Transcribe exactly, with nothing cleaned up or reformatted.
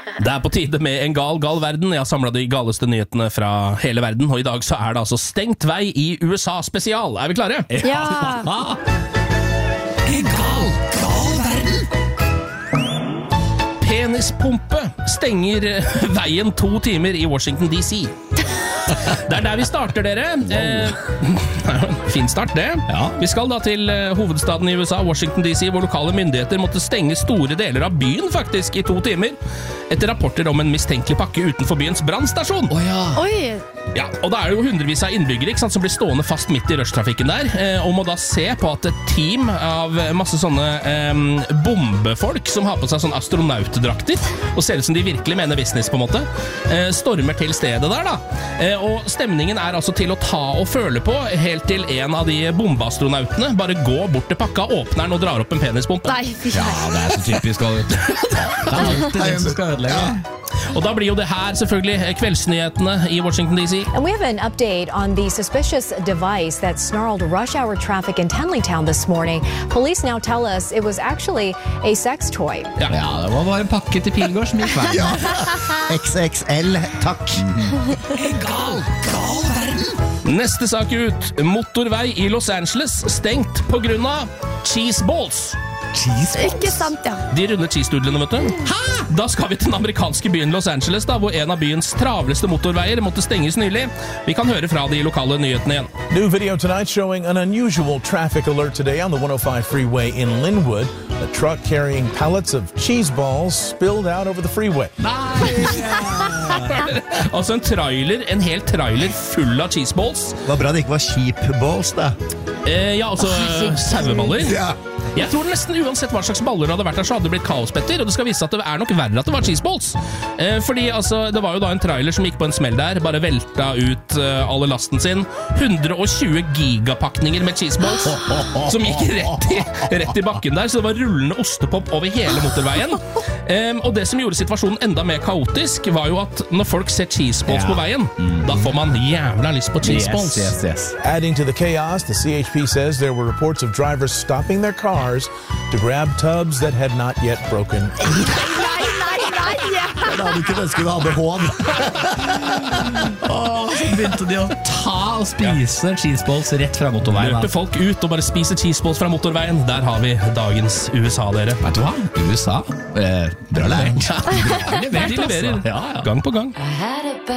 Det er på tide med en gal, gal verden. Jeg har samlet de galeste nyhetene fra hele verden, og i dag så er det altså stengt vei i U S A spesial. Er vi klare? Ja! En gal, gal verden! Penispumpe stenger veien to timer i Washington D C. Det er der vi starter, dere. Eh, fin start, det. Ja. Vi skal da til eh, hovedstaden i U S A, Washington D C, hvor lokale myndigheter måtte stenge store deler av byen faktisk i to timer, etter rapporter om en mistenkelig pakke utenfor byens brannstasjon. Å ja. Oi! Ja, og da er det jo hundrevis av innbyggere ikke sant, som blir stående fast midt i rushtrafikken der, eh, og må da se på at et team av masse sånne eh, bombefolk som har på seg sånne astronautdrakter, og ser ut som de virkelig mener business på en måte, eh, stormer til stedet der da. Eh, og stemningen er altså til å ta og føle på, helt til en av de bombeastronautene bare går bort til pakka, åpner den og drar opp en penispumpe. Nei, fy Ja, det er så typisk å... Det er alltid den som skal ødelegge. Og da blir jo det her selvfølgelig kveldsnyhetene i Washington D C. And we have an update on the suspicious device that snarled rush hour traffic in Tenleytown this morning. Police now tell us it was actually a sex toy. Ja. Ja, det var bare en pakke til Pilgård som gikk feil. Ja, X X L, takk. En gal, gal verden! Neste sak ut. Motorvei i Los Angeles stengt på grunn av cheese balls. Ikke sant, ja. De runde cheese-doodlene, vet du. Hæ? Da skal vi til den amerikanske byen Los Angeles, da, hvor en av byens travleste motorveier måtte stenges nylig. Vi kan høre fra de lokale nyhetene igjen. New video tonight showing an unusual traffic alert today on the one oh five freeway in Linwood. A truck carrying pallets of cheese balls spilled out over the freeway. Altså en trailer, en hel trailer full av cheese balls. Det var bra det ikke var cheap balls, da. Eh, ja, altså saueballer. Ja. Jeg tror nesten uansett hva slags baller det hadde vært der, så hadde det blitt kaos, Petter. Og det skal vise at det er nok verre at det var cheeseballs. Eh, fordi altså, det var jo da en trailer som gikk på en smell der, bare velta ut eh, alle lasten sin. hundre og tjue gigapakninger med cheeseballs, som gikk rett i, rett i bakken der. Så det var rullende ostepop over hele motorveien. Eh, og det som gjorde situasjonen enda mer kaotisk, var jo at når folk ser cheeseballs Ja. på veien, da får man jævla lyst på cheeseballs. Yes, yes, yes. Adding to the chaos, the C H P says there were reports of drivers stopping their cars to grab tubs that had not yet broken. Nei, nei, nei, ja. Da hadde du ikke ønsket å ha behov. Åh, så begynte de å ta og spise cheeseballs rett fra motorveien. Løper folk ut og bare spiser cheeseballs fra motorveien. Der har vi dagens U S A, dere. Vet du hva? U S A, eh, bra levert. De leverer Ja, ja. gang på gang. I had a bad